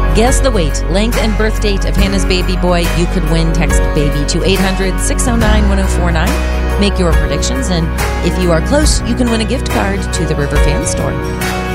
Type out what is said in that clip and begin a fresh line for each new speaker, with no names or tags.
Guess the weight, length, and birth date of Hannah's baby boy. You could win. Text BABY to 800-609-1049. Make your predictions, and if you are close, you can win a gift card to the River Fan Store.